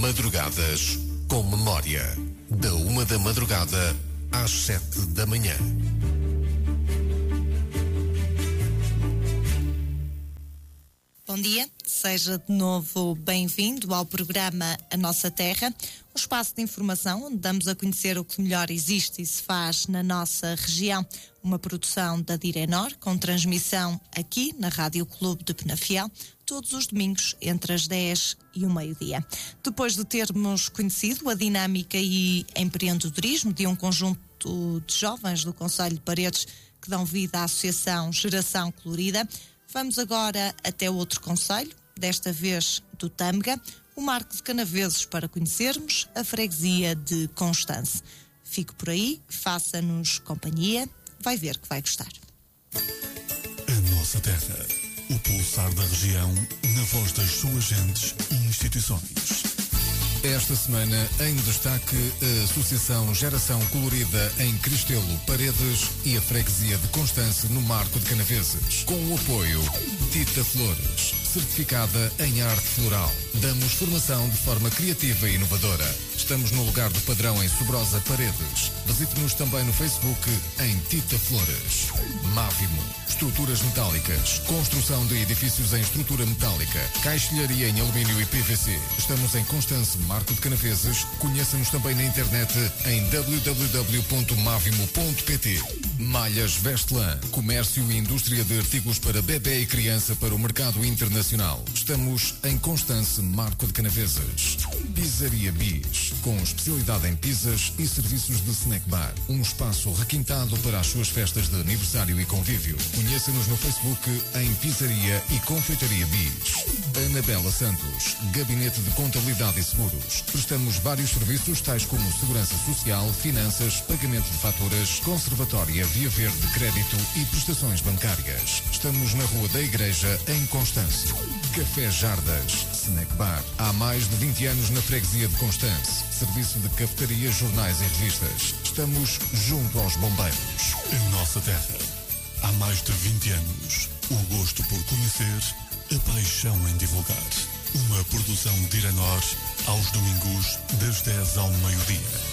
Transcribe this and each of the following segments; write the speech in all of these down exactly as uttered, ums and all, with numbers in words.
Madrugadas com Memória. Da uma da madrugada às sete da manhã. Bom dia, seja de novo bem-vindo ao programa A Nossa Terra, um espaço de informação onde damos a conhecer o que melhor existe e se faz na nossa região. Uma produção da Direnor, com transmissão aqui na Rádio Clube de Penafiel, todos os domingos entre as dez e o meio-dia. Depois de termos conhecido a dinâmica e empreendedorismo de um conjunto de jovens do Concelho de Paredes que dão vida à Associação Geração Colorida, vamos agora até outro concelho, desta vez do Tâmega, o Marco de Canaveses, para conhecermos a freguesia de Constance. Fique por aí, faça-nos companhia, vai ver que vai gostar. A Nossa Terra, o pulsar da região, na voz das suas gentes e instituições. Esta semana, em destaque, a Associação Geração Colorida em Cristelo, Paredes e a freguesia de Constance no Marco de Canaveses. Com o apoio Tita Flores, certificada em arte floral. Damos formação de forma criativa e inovadora. Estamos no lugar do padrão em Sobrosa, Paredes. Visite-nos também no Facebook em Tita Flores. Mávimo, estruturas metálicas, construção de edifícios em estrutura metálica, caixilharia em alumínio e P V C. Estamos em Constance, Marco de Canaveses. Conheça-nos também na internet em w w w ponto mavimo ponto p t. Malhas Vestlan, comércio e indústria de artigos para bebê e criança para o mercado internacional. Estamos em Constance, Marco de Canaveses. Pizzaria Bis, com especialidade em pizzas e serviços de snack bar. Um espaço requintado para as suas festas de aniversário e convívio. Conheça-nos no Facebook em Pizzaria e Confeitaria Bis. Anabela Santos, Gabinete de Contabilidade e Seguros. Prestamos vários serviços tais como segurança social, finanças, pagamento de faturas, conservatória, via verde, crédito e prestações bancárias. Estamos na Rua da Igreja, em Constance. Café Jardas, Snack Bar. Há mais de vinte anos na freguesia de Constance. Serviço de cafetaria, jornais e revistas. Estamos junto aos bombeiros. A Nossa Terra. Há mais de vinte anos. O gosto por conhecer, a paixão em divulgar. Uma produção de Direnor, aos domingos, das dez ao meio-dia.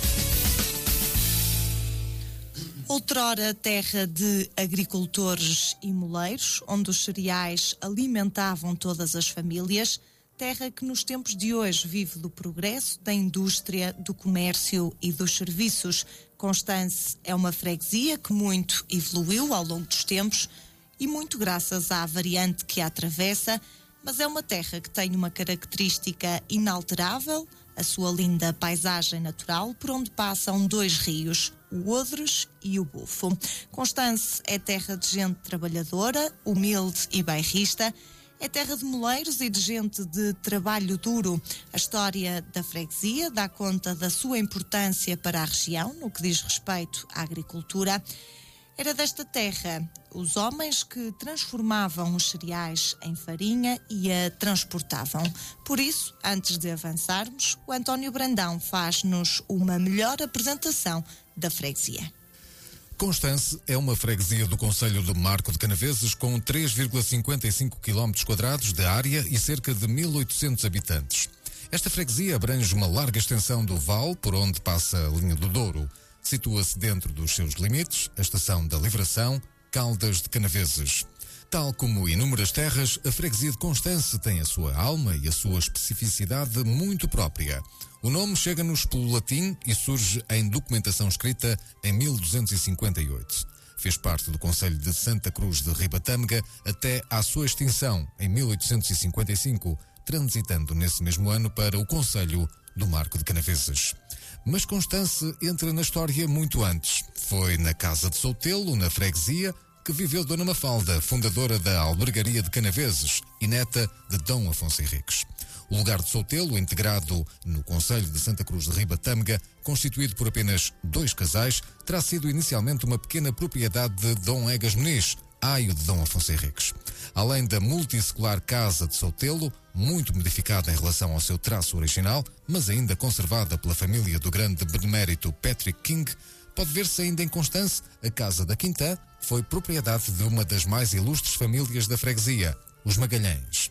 Outrora terra de agricultores e moleiros, onde os cereais alimentavam todas as famílias, terra que nos tempos de hoje vive do progresso, da indústria, do comércio e dos serviços. Constance é uma freguesia que muito evoluiu ao longo dos tempos e muito graças à variante que a atravessa, mas é uma terra que tem uma característica inalterável, a sua linda paisagem natural, por onde passam dois rios, o Odres e o Bufo. Constance é terra de gente trabalhadora, humilde e bairrista. É terra de moleiros e de gente de trabalho duro. A história da freguesia dá conta da sua importância para a região, no que diz respeito à agricultura. Era desta terra os homens que transformavam os cereais em farinha e a transportavam. Por isso, antes de avançarmos, o António Brandão faz-nos uma melhor apresentação da freguesia. Constance é uma freguesia do Concelho de Marco de Canaveses com três vírgula cinquenta e cinco quilómetros quadrados de área e cerca de mil e oitocentos habitantes. Esta freguesia abrange uma larga extensão do vale por onde passa a linha do Douro. Situa-se dentro dos seus limites a estação da Livração, Caldas de Canaveses. Tal como inúmeras terras, a freguesia de Constance tem a sua alma e a sua especificidade muito própria. O nome chega-nos pelo latim e surge em documentação escrita em mil duzentos e cinquenta e oito. Fez parte do Concelho de Santa Cruz de Ribatâmega até à sua extinção em mil oitocentos e cinquenta e cinco, transitando nesse mesmo ano para o Concelho do Marco de Canaveses. Mas Constance entra na história muito antes. Foi na Casa de Soutelo, na freguesia, que viveu Dona Mafalda, fundadora da Albergaria de Canaveses e neta de Dom Afonso Henriques. O lugar de Soutelo, integrado no Concelho de Santa Cruz de Ribatâmega, constituído por apenas dois casais, terá sido inicialmente uma pequena propriedade de Dom Egas Muniz, aio de Dom Afonso Henriques. Além da multissecular Casa de Soutelo, muito modificada em relação ao seu traço original, mas ainda conservada pela família do grande benemérito Patrick King, pode ver-se ainda em Constance a Casa da Quintã, foi propriedade de uma das mais ilustres famílias da freguesia, os Magalhães.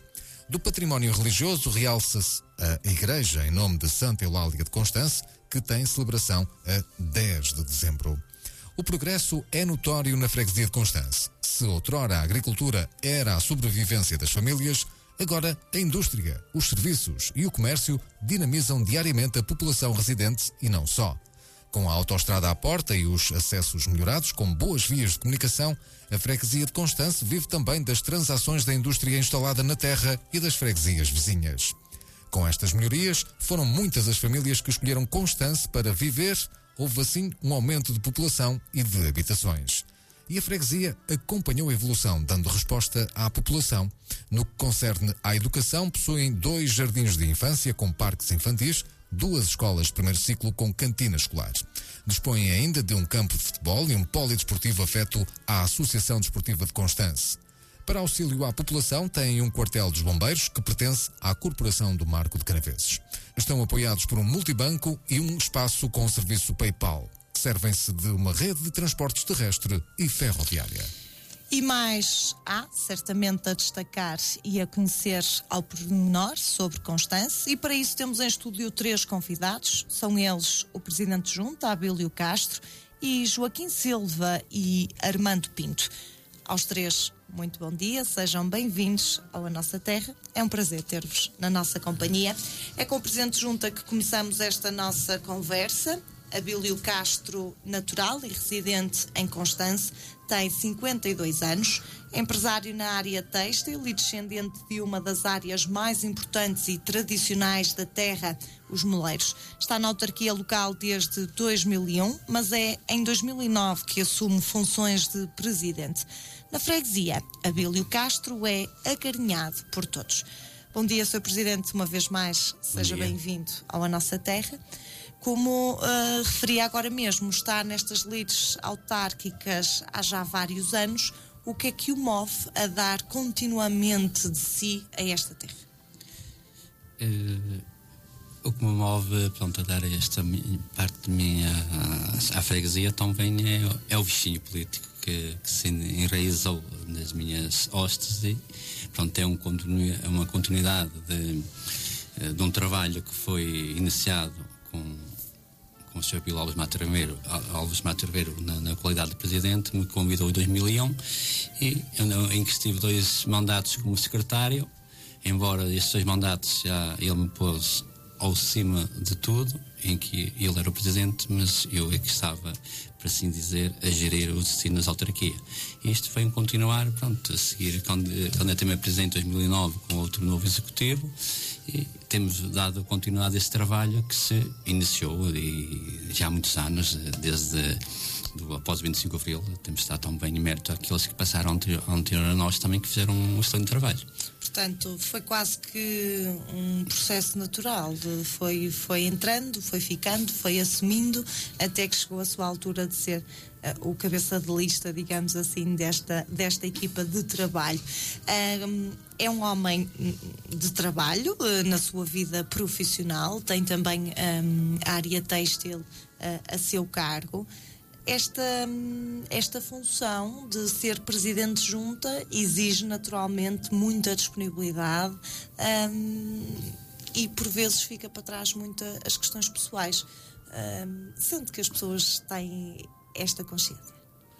Do património religioso, realça-se a Igreja em nome de Santa Eulália de Constance, que tem celebração a dez de dezembro. O progresso é notório na freguesia de Constance. Se outrora a agricultura era a sobrevivência das famílias, agora a indústria, os serviços e o comércio dinamizam diariamente a população residente e não só. Com a autoestrada à porta e os acessos melhorados, com boas vias de comunicação, a freguesia de Constance vive também das transações da indústria instalada na terra e das freguesias vizinhas. Com estas melhorias, foram muitas as famílias que escolheram Constance para viver. Houve assim um aumento de população e de habitações. E a freguesia acompanhou a evolução, dando resposta à população. No que concerne à educação, possuem dois jardins de infância com parques infantis, duas escolas de primeiro ciclo com cantina escolar. Dispõem ainda de um campo de futebol e um polidesportivo afeto à Associação Desportiva de Constance. Para auxílio à população, têm um quartel dos bombeiros que pertence à Corporação do Marco de Canaveses. Estão apoiados por um multibanco e um espaço com serviço PayPal. Servem-se de uma rede de transportes terrestre e ferroviária. E mais há, certamente, a destacar e a conhecer ao pormenor sobre Constance. E para isso temos em estúdio três convidados. São eles o Presidente de Junta, Abílio Castro, e Joaquim Silva e Armando Pinto. Aos três, muito bom dia, sejam bem-vindos à nossa terra. É um prazer ter-vos na nossa companhia. É com o Presidente de Junta que começamos esta nossa conversa. Abílio Castro, natural e residente em Constance, tem cinquenta e dois anos, empresário na área têxtil e descendente de uma das áreas mais importantes e tradicionais da terra, os moleiros. Está na autarquia local desde dois mil e um, mas é em dois mil e nove que assume funções de presidente. Na freguesia, Abílio Castro é acarinhado por todos. Bom dia, senhor Presidente, uma vez mais, seja bem-vindo à nossa terra. Como uh, referia agora mesmo, está nestas lides autárquicas há já vários anos. O que é que o move a dar continuamente de si a esta terra? Uh, o que me move, pronto, a dar esta parte de mim à, à freguesia também é, é o bichinho político que, que se enraizou nas minhas hostes e, pronto, é um continu, uma continuidade de, de um trabalho que foi iniciado com com o senhor Pilo Alves Matarveiro, Alves Matarveiro na, na qualidade de presidente, me convidou em dois mil e um e eu, em que estive dois mandatos como secretário, embora estes dois mandatos já ele me pôs ao cima de tudo, em que ele era o presidente, mas eu é que estava, para assim dizer, a gerir o destino das autarquias. E isto foi um continuar, pronto, a seguir, candidatei-me a presidente em dois mil e nove com outro novo executivo, e temos dado continuidade a esse trabalho que se iniciou e já há muitos anos, desde do, após o vinte e cinco de abril, temos estado tão bem em mérito àqueles que passaram anterior, anterior a nós também, que fizeram um excelente trabalho. Portanto, foi quase que um processo natural, de, foi, foi entrando, foi ficando, foi assumindo, até que chegou a sua altura de ser uh, o cabeça de lista, digamos assim, desta, desta equipa de trabalho. Um, é um homem de trabalho uh, na sua vida profissional, tem também um, a área têxtil uh, a seu cargo. Esta, esta função de ser presidente de junta exige naturalmente muita disponibilidade um, e por vezes fica para trás muito as questões pessoais. Um, sente que as pessoas têm esta consciência?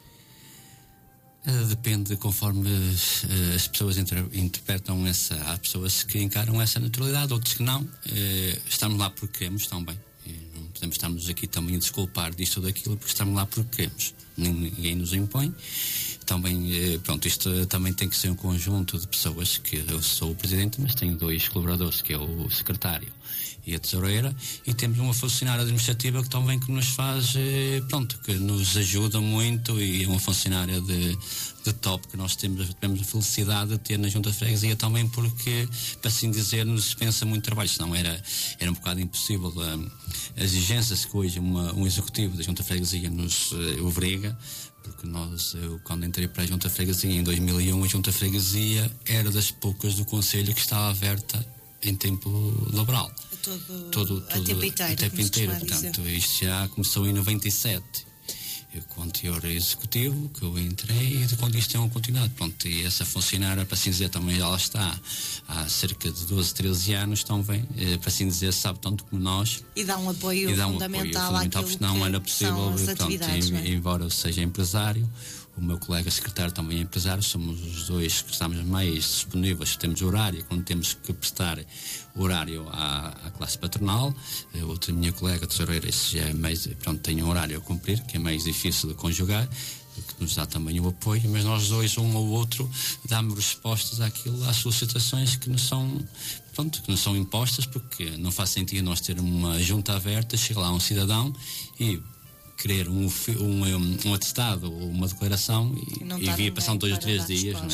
Depende conforme as pessoas interpretam essa. Há pessoas que encaram essa naturalidade, outros que não. Estamos lá porque queremos também. Não podemos estarmos aqui também a desculpar disto ou daquilo, porque estamos lá porque queremos. Ninguém nos impõe. Também, pronto, isto também tem que ser um conjunto de pessoas, que eu sou o presidente, mas tenho dois colaboradores, que é o secretário e a tesoureira, e temos uma funcionária administrativa que também que nos faz, pronto, que nos ajuda muito, e é uma funcionária de, de top que nós temos, temos a felicidade de ter na Junta de Freguesia também, porque, para assim dizer, nos dispensa muito trabalho, senão era, era um bocado impossível. As exigências que hoje uma, um executivo da Junta de Freguesia nos uh, obriga, porque nós, eu, quando entrei para a Junta de Freguesia em dois mil e um, a Junta de Freguesia era das poucas do Conselho que estava aberta em tempo laboral. Todo, todo, todo a tempo inteiro. A tempo inteiro, portanto, isto já começou em noventa e sete. eu, com o anterior executivo, que eu entrei, e quando isto é uma continuidade. Pronto, e essa funcionária, para assim dizer, também já lá está há cerca de doze, treze anos, então vem, para assim dizer, sabe tanto como nós. E dá um apoio e dá um fundamental, apoio fundamental, porque não era possível, pronto, em, embora eu seja empresário, o meu colega secretário também é empresário, somos os dois que estamos mais disponíveis, temos horário, quando temos que prestar horário à, à classe patronal. Outra minha colega tesoureira, isso já é mais, pronto, tem um horário a cumprir, que é mais difícil de conjugar, que nos dá também o apoio, mas nós dois, um ou outro, damos respostas àquilo, às solicitações que nos são, pronto, que nos são impostas, porque não faz sentido nós ter uma junta aberta, chega lá um cidadão e querer um, um, um atestado ou uma declaração e, e, e vir passando dois ou três dias.